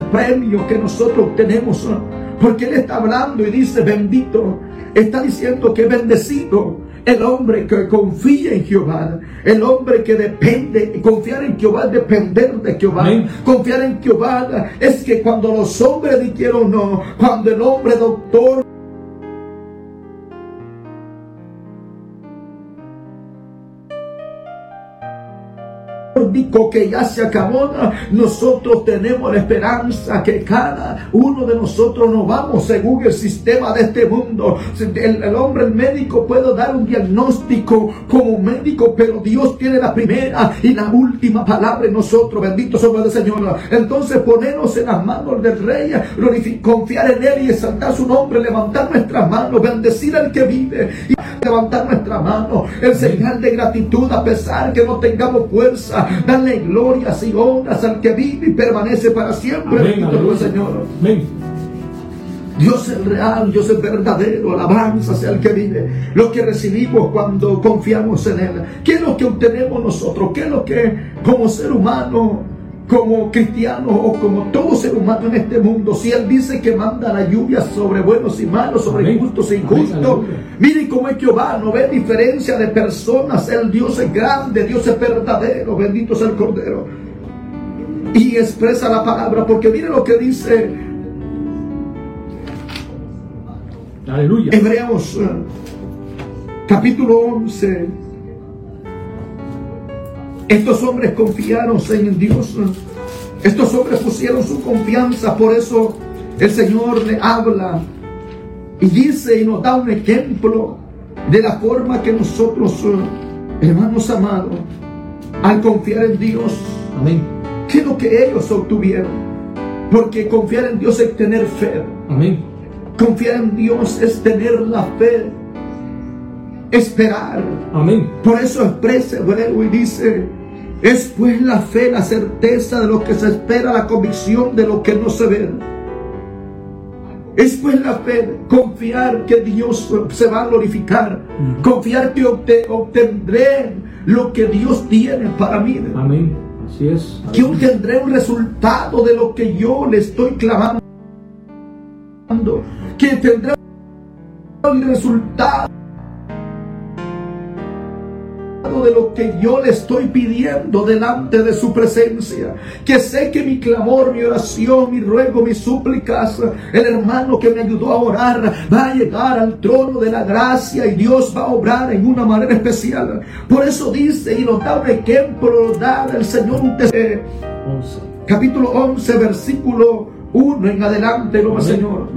premio que nosotros tenemos, porque Él está hablando y dice bendito, está diciendo que bendecido el hombre que confía en Jehová, el hombre que depende. Confiar en Jehová es depender de Jehová. Amén. Confiar en Jehová es que cuando los hombres dijeron no, cuando el hombre doctor dijo que ya se acabó, nosotros tenemos la esperanza que cada uno de nosotros nos vamos según el sistema de este mundo. El hombre, el médico, puede dar un diagnóstico como médico, pero Dios tiene la primera y la última palabra en nosotros. Bendito somos el Señor. Entonces ponernos en las manos del Rey, confiar en Él y exaltar su nombre, levantar nuestras manos, bendecir al que vive y levantar nuestras manos, el señal de gratitud a pesar que no tengamos fuerza. Dale glorias y honras al que vive y permanece para siempre. Amén, bendito el Señor. Amén. Dios es real, Dios es verdadero. Alabanza sea el que vive. Lo que recibimos cuando confiamos en Él. ¿Qué es lo que obtenemos nosotros? ¿Qué es lo que como ser humano, como cristiano o como todo ser humano en este mundo, si Él dice que manda la lluvia sobre buenos y malos, sobre Amén. justos e injustos? Miren cómo es Jehová, no ve diferencia de personas. El Dios es grande, Dios es verdadero, bendito sea el Cordero. Y expresa la palabra, porque miren lo que dice Aleluya. Hebreos capítulo 11. Estos hombres confiaron en Dios. Estos hombres pusieron su confianza. Por eso el Señor le habla y dice y nos da un ejemplo de la forma que nosotros, hermanos amados, al confiar en Dios, Amén. ¿qué es lo que ellos obtuvieron? Porque confiar en Dios es tener fe. Amén. Confiar en Dios es tener la fe, esperar. Amén. Por eso expresa Hebreo y dice: es pues la fe, la certeza de lo que se espera, la convicción de lo que no se ve. Es pues la fe, confiar que Dios se va a glorificar, confiar que obtendré lo que Dios tiene para mí. Amén. Así es. Que obtendré un resultado de lo que yo le estoy clamando, que tendré un resultado de lo que yo le estoy pidiendo delante de su presencia, que sé que mi clamor, mi oración, mi ruego, mis súplicas, el hermano que me ayudó a orar va a llegar al trono de la gracia y Dios va a obrar en una manera especial. Por eso dice y nos da un ejemplo, nos da el Señor un capítulo 11 versículo 1 en adelante, no, Señor.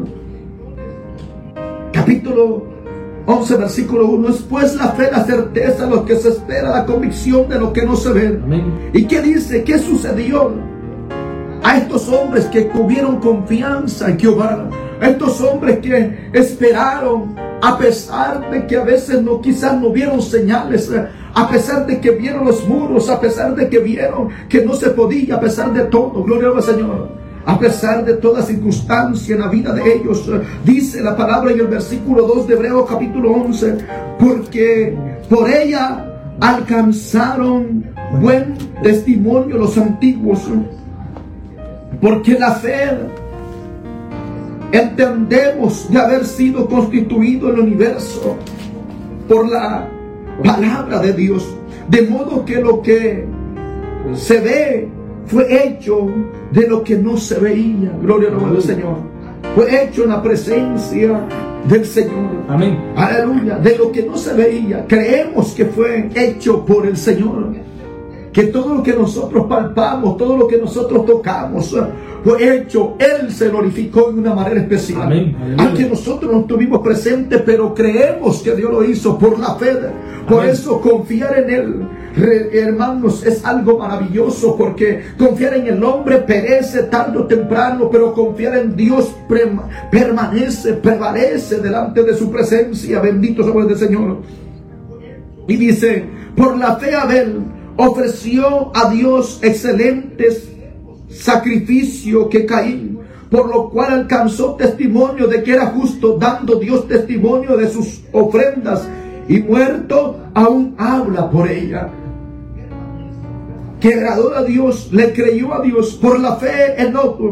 Capítulo 11 versículo 1. Es pues la fe, la certeza de lo que se espera, la convicción de lo que no se ve. Amén. ¿Y qué dice? ¿Qué sucedió a estos hombres que tuvieron confianza en Jehová? A estos hombres que esperaron a pesar de que a veces quizás no vieron señales, a pesar de que vieron los muros, a pesar de que vieron que no se podía, a pesar de todo. Gloria al Señor. A pesar de toda circunstancia en la vida de ellos, dice la palabra en el versículo 2 de Hebreos capítulo 11, porque por ella alcanzaron buen testimonio los antiguos. Porque la fe, entendemos de haber sido constituido el universo por la palabra de Dios, de modo que lo que se ve fue hecho de lo que no se veía. Gloria al Señor. Fue hecho en la presencia del Señor. Amén. Aleluya. De lo que no se veía, creemos que fue hecho por el Señor. Que todo lo que nosotros palpamos, todo lo que nosotros tocamos, fue hecho. Él se glorificó en una manera especial. Amén. Aunque nosotros no estuvimos presentes, pero creemos que Dios lo hizo por la fe. Por Amén. eso confiar en Él, hermanos, es algo maravilloso, porque confiar en el hombre perece tarde o temprano, pero confiar en Dios prevalece delante de su presencia. Bendito sea el Señor. Y dice: por la fe Abel ofreció a Dios excelentes sacrificio que Caín, por lo cual alcanzó testimonio de que era justo, dando Dios testimonio de sus ofrendas, y muerto aún habla por ella. Que agradó a Dios, le creyó a Dios. Por la fe Enoc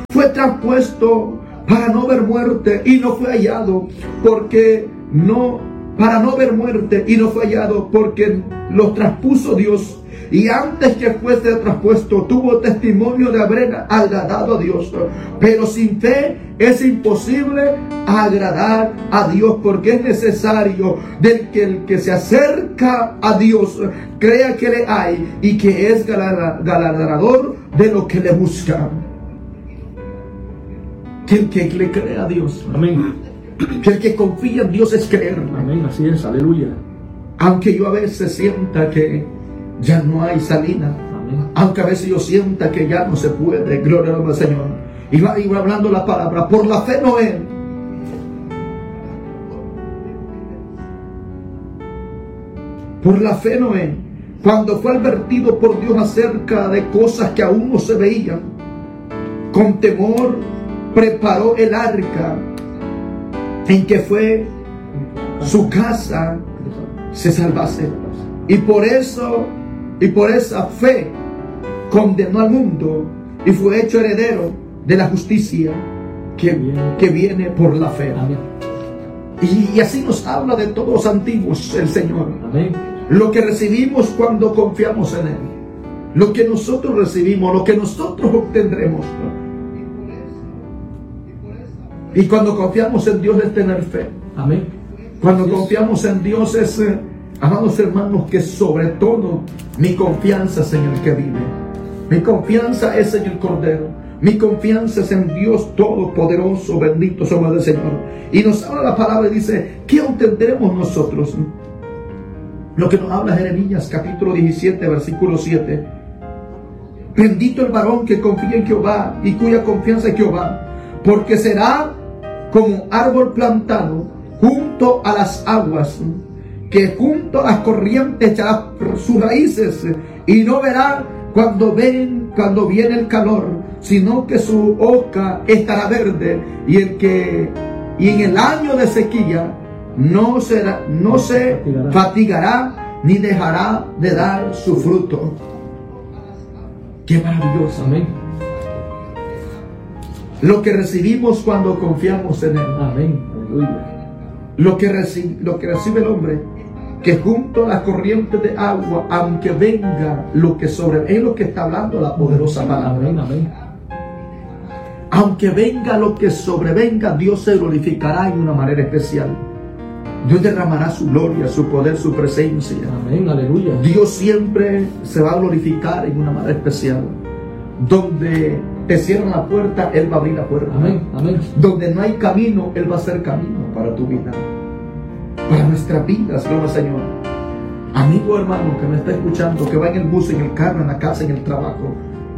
fue traspuesto para no ver muerte y no fue hallado, para no ver muerte y no fue hallado, porque los traspuso Dios. Y antes que fuese traspuesto, tuvo testimonio de haber agradado a Dios. Pero sin fe es imposible agradar a Dios, porque es necesario que el que se acerca a Dios crea que le hay y que es galardonador de lo que le buscan. Que el que le cree a Dios. Amén. Que el que confía en Dios es creer. Amén, así es, aleluya. Aunque yo a veces sienta que ya no hay salida. Amén. Aunque a veces yo sienta que ya no se puede. Gloria al Señor. Y va hablando la palabra. Por la fe Noé. Por la fe Noé, cuando fue advertido por Dios acerca de cosas que aún no se veían, con temor preparó el arca en que fue su casa se salvase. Y por esa fe condenó al mundo y fue hecho heredero de la justicia que viene por la fe. Amén. Y así nos habla de todos los antiguos el Señor. Amén. Lo que recibimos cuando confiamos en Él, lo que nosotros recibimos, lo que nosotros obtendremos. Y cuando confiamos en Dios es tener fe. Amén. Cuando confiamos en Dios es, amados hermanos, que sobre todo mi confianza es en el que vive. Mi confianza es en el Cordero. Mi confianza es en Dios Todopoderoso, bendito somos el Señor. Y nos habla la palabra y dice, ¿qué obtendremos nosotros? Lo que nos habla Jeremías capítulo 17, versículo 7. Bendito el varón que confía en Jehová y cuya confianza es Jehová, porque será como árbol plantado junto a las aguas, que junto a las corrientes echará sus raíces, y no verá cuando viene el calor, sino que su hoja estará verde, y en el año de sequía no se fatigará ni dejará de dar su fruto. Qué maravilloso. Amén. Lo que recibimos cuando confiamos en Él. Amén. Aleluya. Lo que recibe el hombre, que junto a las corrientes de agua, aunque venga lo que es lo que está hablando la poderosa palabra. Amén. Amén. Aunque venga lo que sobrevenga, Dios se glorificará en una manera especial. Dios derramará su gloria, su poder, su presencia. Amén, aleluya. Dios siempre se va a glorificar en una manera especial. Donde te cierran la puerta, Él va a abrir la puerta. Amén, amén. Donde no hay camino, Él va a hacer camino para tu vida, para nuestras vidas, gloria al Señor. Amigo hermano que me está escuchando, que va en el bus, en el carro, en la casa, en el trabajo,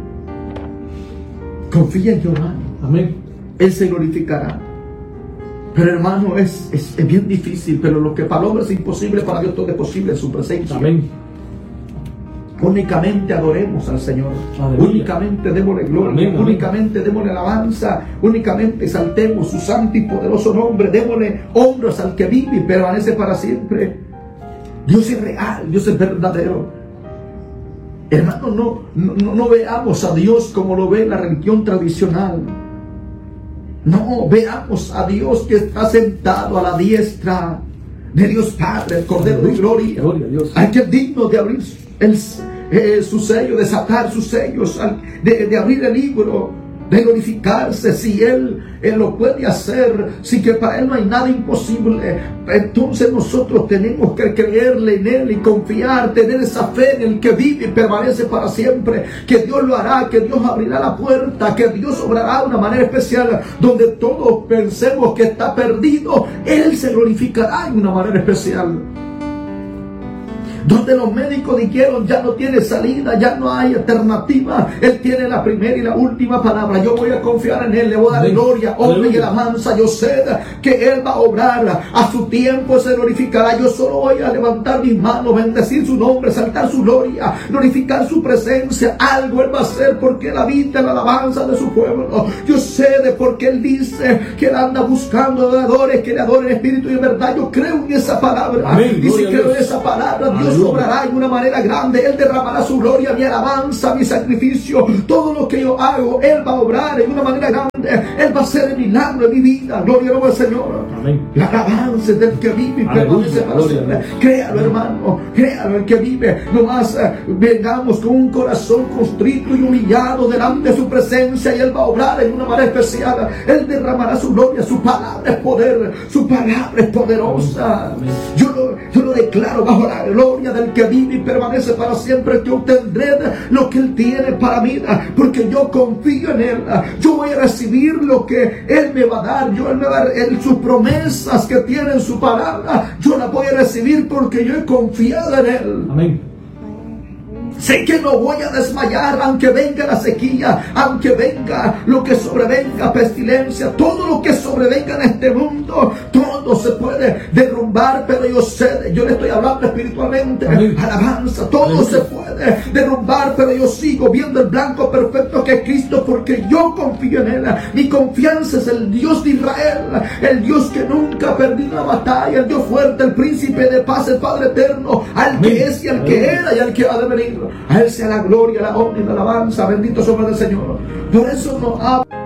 confía en Jehová. Amén. Él se glorificará. Pero hermano, es bien difícil, pero lo que para el hombre es imposible, para Dios todo es posible en su presencia. Amén. Únicamente adoremos al Señor. Aleluya. Únicamente démosle gloria. Amén, amén. Únicamente démosle alabanza. Únicamente exaltemos su santo y poderoso nombre. Démosle honras al que vive y permanece para siempre. Dios es real, Dios es verdadero. Hermano, no veamos a Dios como lo ve la religión tradicional. No, veamos a Dios que está sentado a la diestra de Dios Padre, el Cordero de Gloria. Gloria a Dios. Aquel digno de abrir su sello, desatar sus sellos, de abrir el libro, de glorificarse. Si Él lo puede hacer, si que para Él no hay nada imposible, entonces nosotros tenemos que creerle en Él y confiar, tener esa fe en el que vive y permanece para siempre, que Dios lo hará, que Dios abrirá la puerta, que Dios obrará de una manera especial, donde todos pensemos que está perdido, Él se glorificará en una manera especial. Donde los médicos dijeron ya no tiene salida, ya no hay alternativa, Él tiene la primera y la última palabra. Yo voy a confiar en Él, le voy a dar gloria, honra y alabanza. Yo sé que Él va a obrar, a su tiempo se glorificará. Yo solo voy a levantar mis manos, bendecir su nombre, saltar su gloria, glorificar su presencia. Algo Él va a hacer porque Él habita en la alabanza de su pueblo. Yo sé de por qué Él dice que Él anda buscando adoradores que le adoren en espíritu y en verdad. Yo creo en esa palabra. Amén. Y si creo en esa palabra, Dios Dios obrará en una manera grande. Él derramará su gloria, mi alabanza, mi sacrificio. Todo lo que yo hago, Él va a obrar en una manera grande. Él va a hacer el milagro en mi vida. Gloria al Señor. Amén. La alabanza del que vive y permanece para siempre. Créalo, hermano. Créalo, el que vive. Nomás vengamos con un corazón constrito y humillado delante de su presencia, y Él va a obrar en una manera especial. Él derramará su gloria. Su palabra es poder. Su palabra es poderosa. Yo lo declaro bajo la gloria del que vive y permanece para siempre, que obtendré lo que Él tiene para mí, porque yo confío en Él. Yo voy a recibir lo que Él me va a dar. Él me va a dar sus promesas que tiene en su palabra. Yo las voy a recibir porque yo he confiado en Él. Amén. Sé que no voy a desmayar, aunque venga la sequía, aunque venga lo que sobrevenga, pestilencia, todo lo que sobrevenga en este mundo, todo se puede derrumbar, pero yo sé, yo le estoy hablando espiritualmente. Amén. Alabanza, todo Amén. Se puede derrumbar, pero yo sigo viendo el blanco perfecto que es Cristo, porque yo confío en Él. Mi confianza es el Dios de Israel, el Dios que nunca ha perdido una batalla, el Dios fuerte, el príncipe de paz, el Padre eterno, al Amén. Que es y al que era y al que ha de venir. A Él sea la gloria, la honra y la alabanza. Bendito somos del Señor. Por eso no hablo.